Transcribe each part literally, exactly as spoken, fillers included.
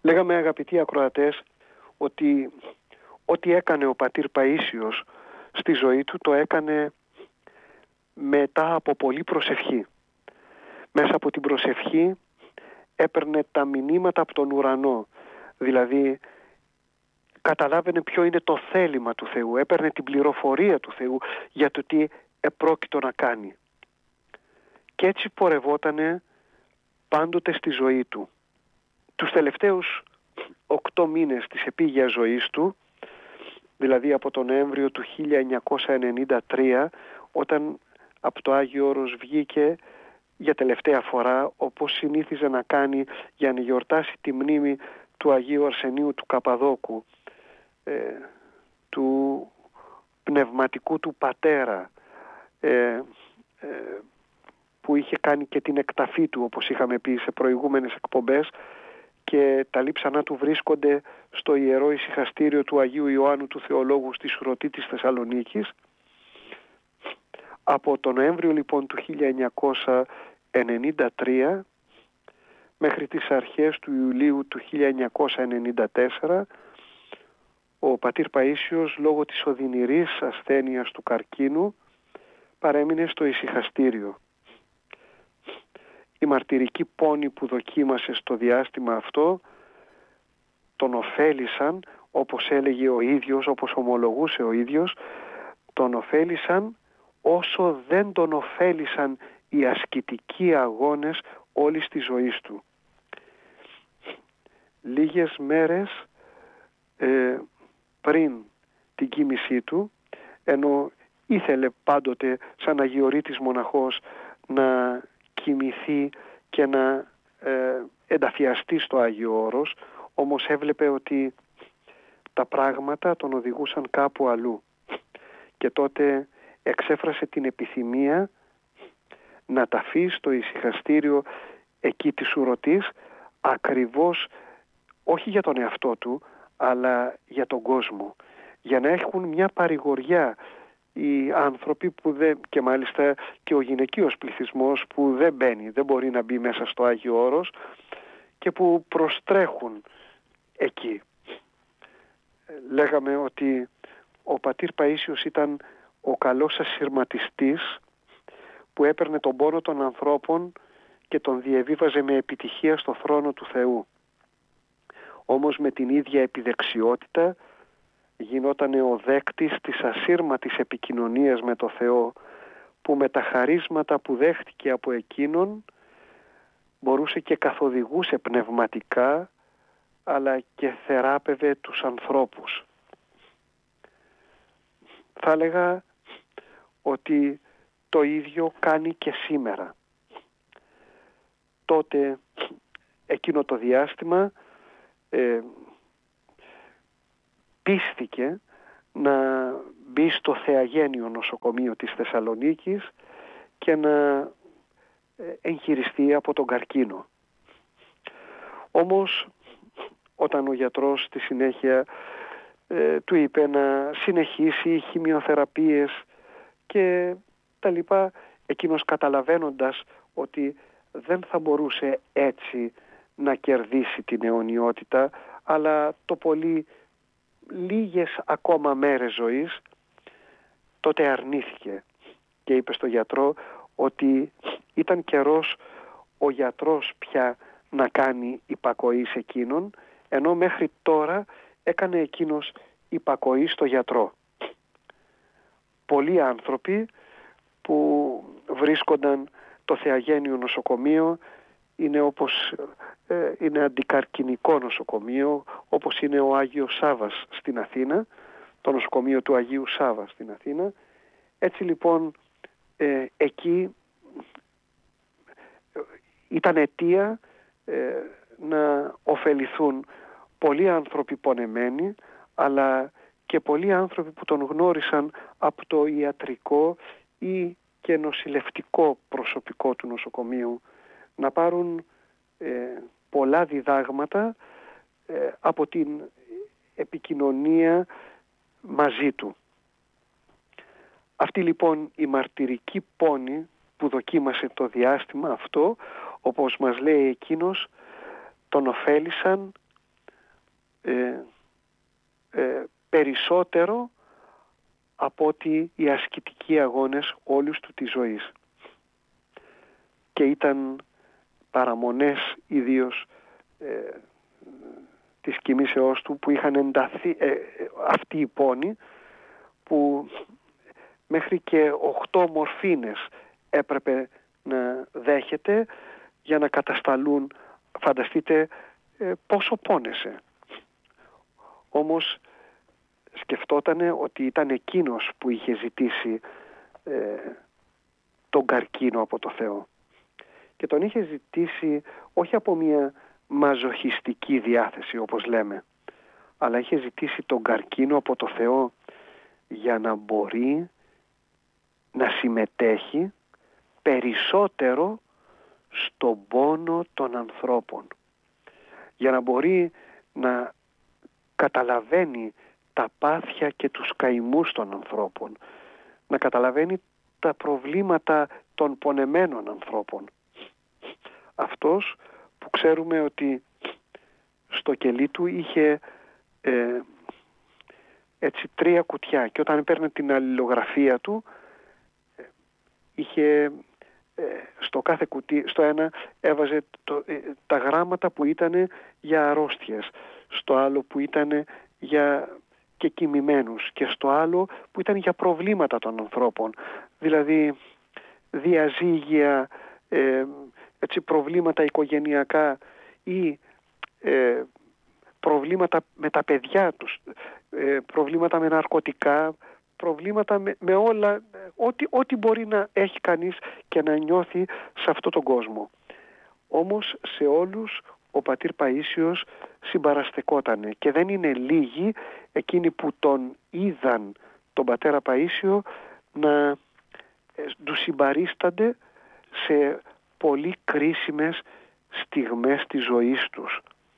Λέγαμε, αγαπητοί ακροατές, ότι ό,τι έκανε ο πατήρ Παΐσιος στη ζωή του το έκανε μετά από πολλή προσευχή. Μέσα από την προσευχή έπαιρνε τα μηνύματα από τον ουρανό, δηλαδή καταλάβαινε ποιο είναι το θέλημα του Θεού, έπαιρνε την πληροφορία του Θεού για το τι επρόκειτο να κάνει. Και έτσι πορευότανε πάντοτε στη ζωή του. Τους τελευταίους οκτώ μήνες της επίγειας ζωής του, δηλαδή από τον Νοέμβριο του χίλια εννιακόσια ενενήντα τρία, όταν από το Άγιο Όρος βγήκε για τελευταία φορά, όπως συνήθιζε να κάνει για να γιορτάσει τη μνήμη του Αγίου Αρσενίου του Καπαδόκου, ε, του πνευματικού του πατέρα, ε, ε, που είχε κάνει και την εκταφή του, όπως είχαμε πει σε προηγούμενες εκπομπές, και τα λείψανά του βρίσκονται στο Ιερό Ησυχαστήριο του Αγίου Ιωάννου του Θεολόγου στη Σουρωτή της Θεσσαλονίκης. Από τον Νοέμβριο λοιπόν του χίλια εννιακόσια ενενήντα τρία μέχρι τις αρχές του Ιουλίου του χίλια εννιακόσια ενενήντα τέσσερα ο πατήρ Παΐσιος, λόγω της οδυνηρής ασθένειας του καρκίνου, παρέμεινε στο ησυχαστήριο. Η μαρτυρική πόνη που δοκίμασε στο διάστημα αυτό τον ωφέλησαν, όπως έλεγε ο ίδιος, όπως ομολογούσε ο ίδιος, τον ωφέλησαν όσο δεν τον ωφέλησαν οι ασκητικοί αγώνες όλης της ζωής του. Λίγες μέρες ε, πριν την κοίμησή του, ενώ ήθελε πάντοτε σαν αγιορείτης μοναχός να κοιμηθεί και να ε, ενταφιαστεί στο Άγιο Όρος, όμως έβλεπε ότι τα πράγματα τον οδηγούσαν κάπου αλλού, και τότε εξέφρασε την επιθυμία να ταφεί στο ησυχαστήριο εκεί της Σουρωτής, ακριβώς όχι για τον εαυτό του, αλλά για τον κόσμο, για να έχουν μια παρηγοριά οι άνθρωποι που δεν, και μάλιστα και ο γυναικείος πληθυσμός που δεν μπαίνει, δεν μπορεί να μπει μέσα στο Άγιο Όρος και που προστρέχουν εκεί. Λέγαμε ότι ο πατήρ Παΐσιος ήταν ο καλός ασυρματιστής που έπαιρνε τον πόνο των ανθρώπων και τον διεβίβαζε με επιτυχία στο θρόνο του Θεού. Όμως με την ίδια επιδεξιότητα γινόταν ο δέκτης της ασύρματης επικοινωνίας με το Θεό, που με τα χαρίσματα που δέχτηκε από εκείνον μπορούσε και καθοδηγούσε πνευματικά, αλλά και θεράπευε τους ανθρώπους. Θα έλεγα ότι το ίδιο κάνει και σήμερα. Τότε, εκείνο το διάστημα, ε, πίστηκε να μπει στο Θεαγένιο νοσοκομείο της Θεσσαλονίκης και να εγχειριστεί από τον καρκίνο. Όμως όταν ο γιατρός στη συνέχεια ε, του είπε να συνεχίσει χημειοθεραπείες και τα λοιπά, εκείνος, καταλαβαίνοντας ότι δεν θα μπορούσε έτσι να κερδίσει την αιωνιότητα, αλλά το πολύ λίγες ακόμα μέρες ζωής, τότε αρνήθηκε και είπε στο γιατρό ότι ήταν καιρός ο γιατρός πια να κάνει υπακοή σε εκείνον, ενώ μέχρι τώρα έκανε εκείνος υπακοή στο γιατρό. Πολλοί άνθρωποι που βρίσκονταν το Θεαγένιο νοσοκομείο είναι όπως ε, είναι αντικαρκινικό νοσοκομείο, όπως είναι ο Άγιος Σάββας στην Αθήνα, το νοσοκομείο του Αγίου Σάββα στην Αθήνα. Έτσι λοιπόν ε, εκεί ήταν αιτία ε, να ωφεληθούν πολλοί άνθρωποι πονεμένοι, αλλά και πολλοί άνθρωποι που τον γνώρισαν από το ιατρικό ή και νοσηλευτικό προσωπικό του νοσοκομείου, να πάρουν ε, πολλά διδάγματα ε, από την επικοινωνία μαζί του. Αυτή λοιπόν η μαρτυρική πόνη που δοκίμασε το διάστημα αυτό, όπως μας λέει εκείνος, τον ωφέλησαν ε, ε, περισσότερο από ότι οι ασκητικοί αγώνες όλους του της ζωής. Και ήταν παραμονές ιδίως ε, της κοιμήσεώς του που είχαν ενταθεί ε, αυτοί οι πόνοι, που μέχρι και οχτώ μορφίνες έπρεπε να δέχεται για να κατασταλούν. Φανταστείτε ε, πόσο πόνεσε. Όμως σκεφτότανε ότι ήταν εκείνος που είχε ζητήσει ε, τον καρκίνο από το Θεό. Και τον είχε ζητήσει όχι από μια μαζοχιστική διάθεση όπως λέμε, αλλά είχε ζητήσει τον καρκίνο από το Θεό για να μπορεί να συμμετέχει περισσότερο στον πόνο των ανθρώπων, για να μπορεί να καταλαβαίνει τα πάθια και τους καημούς των ανθρώπων, να καταλαβαίνει τα προβλήματα των πονεμένων ανθρώπων. Αυτός που ξέρουμε ότι στο κελί του είχε ε, έτσι τρία κουτιά, και όταν έπαιρνε την αλληλογραφία του ε, είχε ε, στο κάθε κουτί, στο ένα έβαζε το, ε, τα γράμματα που ήταν για αρρώστιες, στο άλλο που ήταν για και κοιμημένους, και στο άλλο που ήταν για προβλήματα των ανθρώπων, δηλαδή διαζύγια, ε, έτσι, προβλήματα οικογενειακά ή ε, προβλήματα με τα παιδιά τους, ε, προβλήματα με ναρκωτικά, προβλήματα με, με όλα, ό,τι, ό,τι μπορεί να έχει κανείς και να νιώθει σε αυτόν τον κόσμο. Όμως σε όλους ο πατήρ Παΐσιος συμπαραστεκότανε, και δεν είναι λίγοι εκείνοι που τον είδαν τον πατέρα Παΐσιο να ε, του συμπαρίστανται σε πολύ κρίσιμες στιγμές της ζωής τους.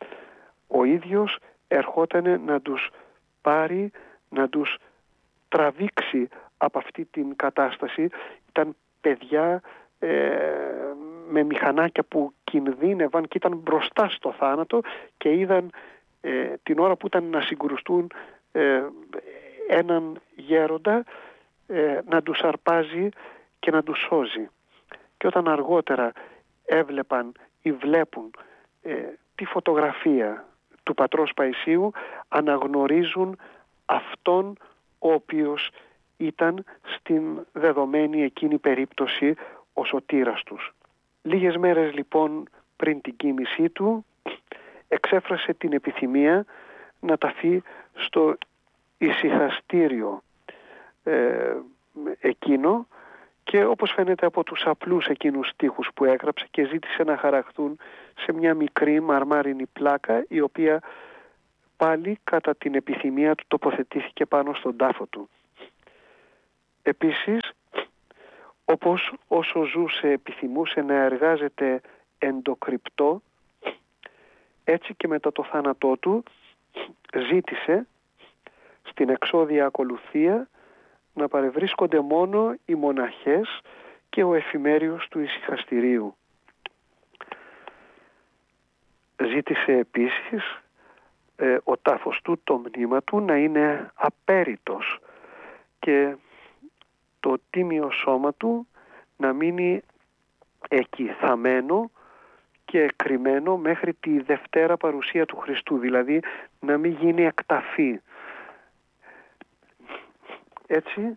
Ο ίδιος ερχότανε να τους πάρει, να τους τραβήξει από αυτή την κατάσταση. Ήταν παιδιά ε, με μηχανάκια που κινδύνευαν και ήταν μπροστά στο θάνατο, και είδαν ε, την ώρα που ήταν να συγκρουστούν ε, έναν γέροντα ε, να τους αρπάζει και να τους σώζει. Και όταν αργότερα έβλεπαν ή βλέπουν ε, τη φωτογραφία του πατρός Παϊσίου, αναγνωρίζουν αυτόν ο οποίος ήταν στην δεδομένη εκείνη περίπτωση ο σωτήρας τους. Λίγες μέρες λοιπόν πριν την κοίμησή του εξέφρασε την επιθυμία να ταφεί στο ησυχαστήριο ε, εκείνο, και όπως φαίνεται από τους απλούς εκείνους στίχους που έγραψε, και ζήτησε να χαραχτούν σε μια μικρή μαρμάρινη πλάκα, η οποία πάλι κατά την επιθυμία του τοποθετήθηκε πάνω στον τάφο του. Επίσης, όπως όσο ζούσε επιθυμούσε να εργάζεται εντοκρυπτό, έτσι και μετά το θάνατό του ζήτησε στην εξώδια ακολουθία να παρευρίσκονται μόνο οι μοναχές και ο εφημέριος του ησυχαστηρίου. Ζήτησε επίσης ε, ο τάφος του, το μνήμα του, να είναι απέριτος και το τίμιο σώμα του να μείνει εκεί θαμμένο και κρυμμένο μέχρι τη Δευτέρα παρουσία του Χριστού, δηλαδή να μην γίνει εκταφή. Έτσι,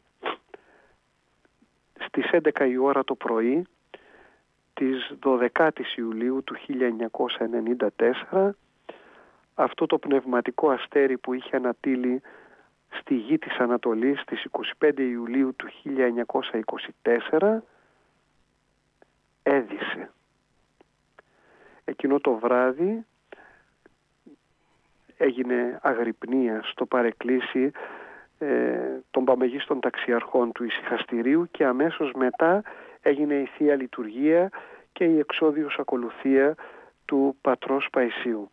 στις έντεκα η ώρα το πρωί της δωδεκάτης Ιουλίου του χίλια εννιακόσια ενενήντα τέσσερα, αυτό το πνευματικό αστέρι που είχε ανατείλει στη γη της Ανατολής στις είκοσι πέντε Ιουλίου του χίλια εννιακόσια είκοσι τέσσερα έδισε. Εκείνο το βράδυ έγινε αγρυπνία στο παρεκκλήσι ε, των παμεγίστων ταξιαρχών του ησυχαστηρίου, και αμέσως μετά έγινε η Θεία Λειτουργία και η εξώδιος ακολουθία του πατρός Παϊσίου.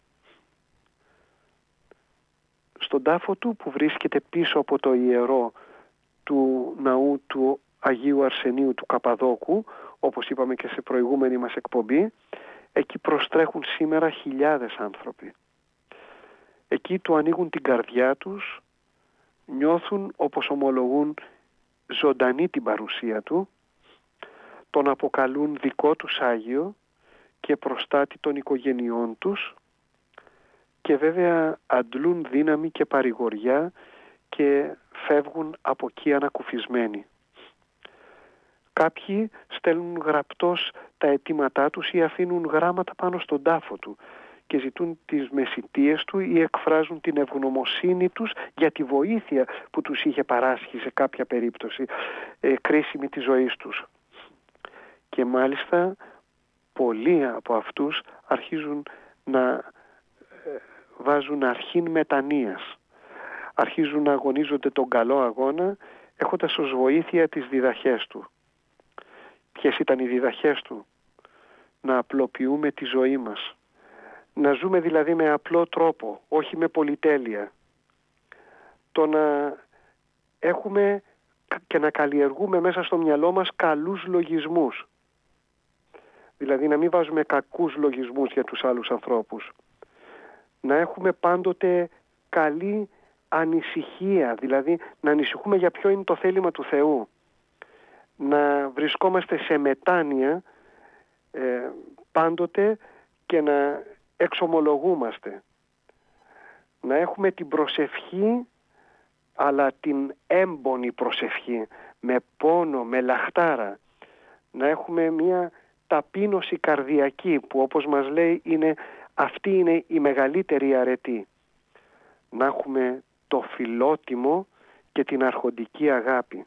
Στον τάφο του, που βρίσκεται πίσω από το ιερό του ναού του Αγίου Αρσενίου του Καπαδόκου, όπως είπαμε και σε προηγούμενη μας εκπομπή, εκεί προστρέχουν σήμερα χιλιάδες άνθρωποι. Εκεί του ανοίγουν την καρδιά τους, νιώθουν, όπως ομολογούν, ζωντανή την παρουσία του, τον αποκαλούν δικό τους Άγιο και προστάτη των οικογενειών τους και βέβαια αντλούν δύναμη και παρηγοριά και φεύγουν από εκεί ανακουφισμένοι. Κάποιοι στέλνουν γραπτός τα αιτήματά τους ή αφήνουν γράμματα πάνω στον τάφο του και ζητούν τις μεσιτείες του ή εκφράζουν την ευγνωμοσύνη τους για τη βοήθεια που τους είχε παράσχει σε κάποια περίπτωση ε, κρίσιμη της ζωής τους. Και μάλιστα πολλοί από αυτούς αρχίζουν να ε, βάζουν αρχήν μετανοίας. Αρχίζουν να αγωνίζονται τον καλό αγώνα έχοντας ως βοήθεια τις διδαχές του. Ποιες ήταν οι διδαχές του? Να απλοποιούμε τη ζωή μας. Να ζούμε δηλαδή με απλό τρόπο, όχι με πολυτέλεια. Το να έχουμε και να καλλιεργούμε μέσα στο μυαλό μας καλούς λογισμούς. Δηλαδή να μην βάζουμε κακούς λογισμούς για τους άλλους ανθρώπους. Να έχουμε πάντοτε καλή ανησυχία, δηλαδή να ανησυχούμε για ποιο είναι το θέλημα του Θεού. Να βρισκόμαστε σε μετάνοια ε, πάντοτε και να εξομολογούμαστε. Να έχουμε την προσευχή, αλλά την έμπονη προσευχή, με πόνο, με λαχτάρα. Να έχουμε μια ταπείνωση καρδιακή που, όπως μας λέει, είναι, αυτή είναι η μεγαλύτερη αρετή. Να έχουμε το φιλότιμο και την αρχοντική αγάπη.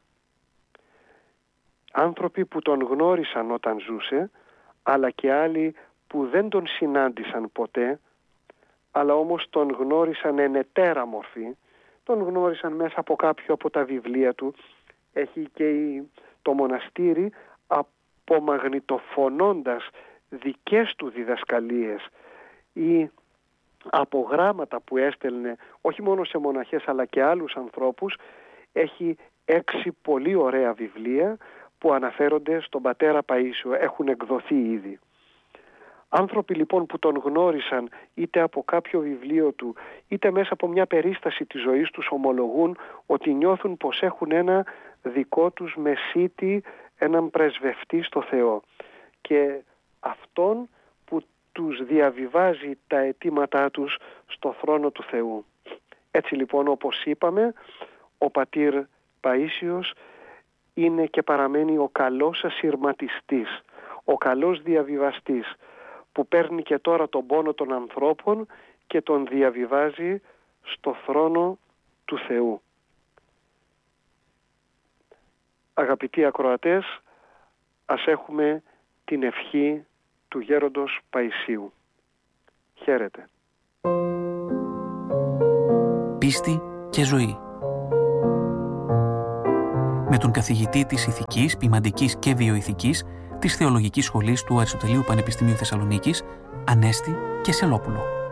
Άνθρωποι που τον γνώρισαν όταν ζούσε, αλλά και άλλοι που δεν τον συνάντησαν ποτέ, αλλά όμως τον γνώρισαν εν ετέρα μορφή, τον γνώρισαν μέσα από κάποιο από τα βιβλία του. Έχει και το μοναστήρι απομαγνητοφωνώντας δικές του διδασκαλίες ή από γράμματα που έστελνε όχι μόνο σε μοναχές αλλά και άλλους ανθρώπους, έχει έξι πολύ ωραία βιβλία που αναφέρονται στον πατέρα Παΐσιο, έχουν εκδοθεί ήδη. Άνθρωποι λοιπόν που τον γνώρισαν είτε από κάποιο βιβλίο του είτε μέσα από μια περίσταση της ζωής τους ομολογούν ότι νιώθουν πως έχουν ένα δικό τους μεσίτη, έναν πρεσβευτή στο Θεό και αυτόν που τους διαβιβάζει τα αιτήματά τους στο θρόνο του Θεού. Έτσι λοιπόν, όπως είπαμε, ο πατήρ Παΐσιος είναι και παραμένει ο καλός ασυρματιστής, ο καλός διαβιβαστής που παίρνει και τώρα τον πόνο των ανθρώπων και τον διαβιβάζει στο θρόνο του Θεού. Αγαπητοί ακροατές, ας έχουμε την ευχή του γέροντος Παϊσίου. Χαίρετε. Πίστη και ζωή. Με τον καθηγητή της Ηθικής, Ποιμαντικής και Βιοηθικής της Θεολογικής Σχολής του Αριστοτελείου Πανεπιστημίου Θεσσαλονίκης, Ανέστη Κεσσελόπουλο.